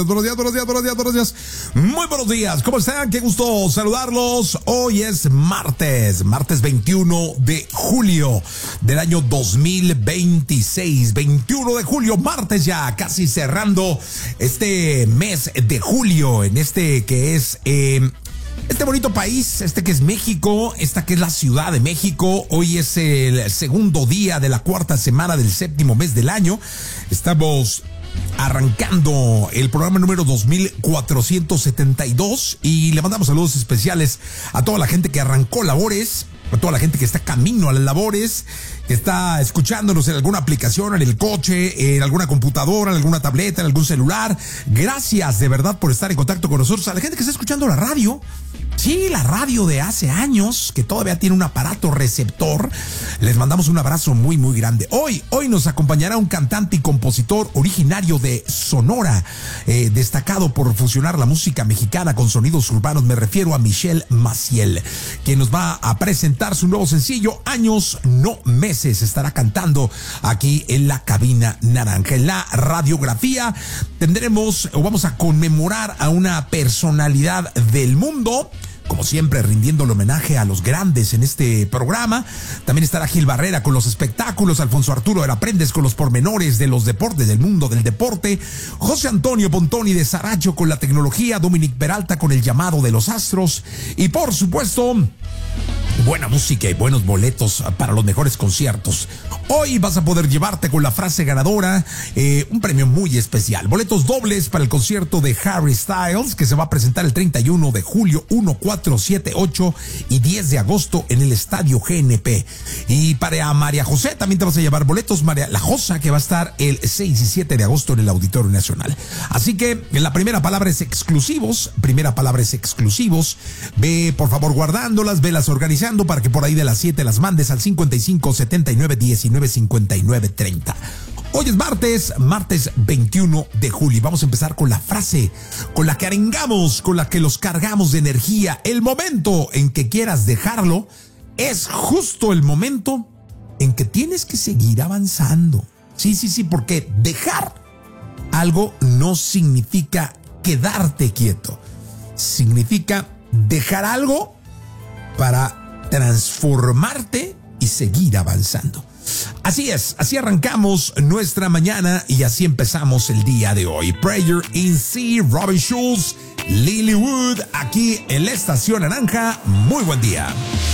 Buenos días, buenos días, buenos días, buenos días. Muy buenos días, ¿cómo están? Qué gusto saludarlos. Hoy es martes 21 de julio del año 2026. 21 de julio, martes ya, casi cerrando este mes de julio, en este que es... este bonito país, este que es México, esta que es la Ciudad de México. Hoy es el segundo día de la cuarta semana del séptimo mes del año. Estamos arrancando el programa número 2472 y le mandamos saludos especiales a toda la gente que arrancó labores, a toda la gente que está camino a las labores, que está escuchándonos en alguna aplicación, en el coche, en alguna computadora, en alguna tableta, en algún celular. Gracias de verdad por estar en contacto con nosotros. A la gente que está escuchando la radio, sí, la radio de hace años, que todavía tiene un aparato receptor, les mandamos un abrazo muy, muy grande. Hoy nos acompañará un cantante y compositor originario de Sonora, destacado por fusionar la música mexicana con sonidos urbanos. Me refiero a Michelle Maciel, quien nos va a presentar su nuevo sencillo, Años No Meses. Estará cantando aquí en la cabina naranja. En la radiografía vamos a conmemorar a una personalidad del mundo, como siempre, rindiéndole homenaje a los grandes en este programa. También estará Gil Barrera con los espectáculos, Alfonso Arturo Heraprendes con los pormenores de los deportes, del mundo del deporte, José Antonio Pontoni de Saracho con la tecnología, Dominic Peralta con el llamado de los astros y, por supuesto, buena música y buenos boletos para los mejores conciertos. Hoy vas a poder llevarte con la frase ganadora un premio muy especial. Boletos dobles para el concierto de Harry Styles, que se va a presentar el 31 de julio, 1, 4, 7, 8 y 10 de agosto en el Estadio GNP. Y para María José también te vas a llevar boletos, María La Josa, que va a estar el 6 y 7 de agosto en el Auditorio Nacional. Así que la primera palabra es exclusivos. Ve, por favor, guardándolas, velas organizando para que por ahí de las 7 las mandes al 55 79 19 59 30. Hoy es martes 21 de julio. Y vamos a empezar con la frase con la que arengamos, con la que los cargamos de energía. El momento en que quieras dejarlo es justo el momento en que tienes que seguir avanzando. Sí, porque dejar algo no significa quedarte quieto. Significa dejar algo para transformarte y seguir avanzando. Así es, así arrancamos nuestra mañana y así empezamos el día de hoy. Prayer in C, Robin Schulz, Lilywood, aquí en la Estación Naranja. Muy buen día.